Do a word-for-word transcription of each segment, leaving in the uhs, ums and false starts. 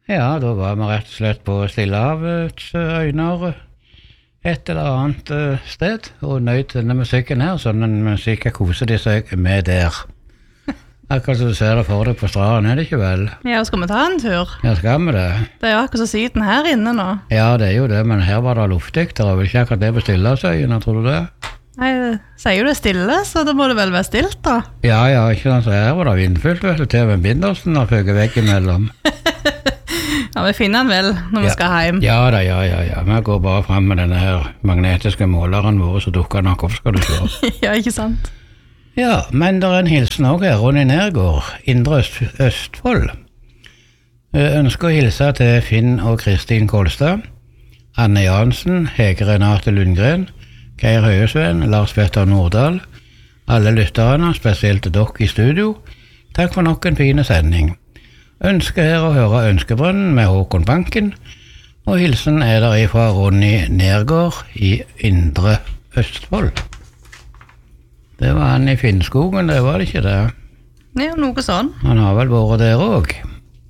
Ja, da var vi rett og slett på Stillehavets øyner et eller annet sted, og nøyd denne musikken her, sånn en musikk koser de seg med der. Akkurat som du ser det for deg på stranden, er det ikke vel? Ja, skal vi ta en tur? Ja, skal vi det? Det er jo akkurat så syden her inne nå. Ja, det er jo det, men her var det luftig, det var vel ikke akkurat det på Stillehavsøyene, tror du det? Nei, sier jo det stille, så da må det vel være stilt da. Ja, ja, ikke sant, så her var det vindfullt, vet du, til med bindersen og føker vekk imellom. Ja, vi finner den vel når ja. vi skal hjem. Ja da, ja, ja, ja. Vi går bare frem med denne her magnetiske måleren vår, så dukker den opp, skal du se. Ja, ikke sant? Ja, men det er en hilsen også her, Ronny Nergård, Indre Øst Østfold. Jeg ønsker å hilse til Finn og Kristin Kolstad, Anne Jansen, Hege Renate Lundgren, Geir Høyesven, Lars Petter Nordahl, alle lytterne, spesielt dere i studio. Takk for nok en fin sending. Ønsker her å høre Ønskebrønnen med Håkon Banken, og hilsen er der ifra Ronny Nergård i Indre Østfold. Det var han i Finnskogen, det var det ikke det? Ja, noe sånn. Han har vel vært der også.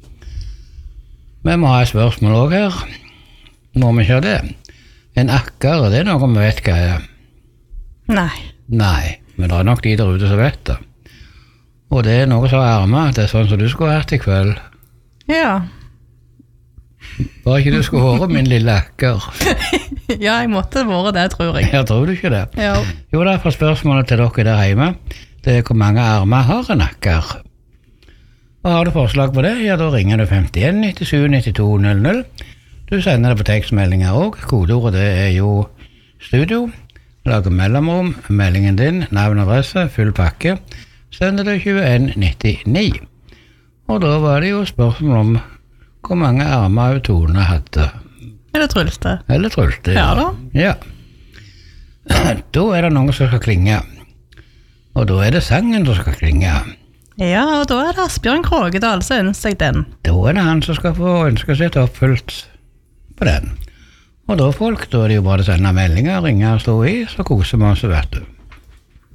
Vi må ha et spørsmål også her. Må vi ikke ha det? En akker, det er noe vi vet hva er. Nei. Nei, men det er nok de der ute som vet det. Og det er noe så armet, det er sånn som du skulle vært i kveld. Ja. Bare ikke du skulle høre min lille akker. Ja, jeg måtte være det, tror jeg. Jeg tror du ikke det. Ja. Jo, derfor spørsmålet til dere der hjemme, det er hvor mange armer har en akker. Og har du forslag på det, ja, da ringer du femtien nittisju nittito null null. Du sender det på tekstmeldinger også. Kodeordet det er jo studio. Lager mellomrom, meldingen din, navn og adresse, full pakke. Sender det tjueen nittini. Og da var det jo spørsmål om hvor mange armer Tone hadde. Eller trulte. Eller trulte, ja. Ja da. Ja. Da er det noen som skal klinge. Og da er det sangen som skal klinge. Ja, og da er det Asbjørn Krogedal som ønsker seg den. Da er det han som skal få ønske sitt oppfylt på den. Og da folk, da er det jo bare å sende meldinger, ringe og stå i, så koser vi oss, vet du.